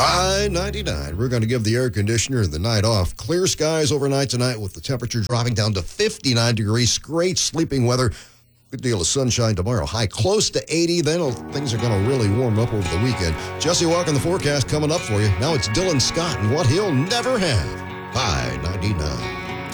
High 99. We're going to give the air conditioner the night off. Clear skies overnight tonight with the temperature dropping down to 59 degrees. Great sleeping weather. Good deal of sunshine tomorrow. High close to 80. Then things are going to really warm up over the weekend. Jesse Walk on the forecast coming up for you. Now it's Dylan Scott and what he'll never have. High 99.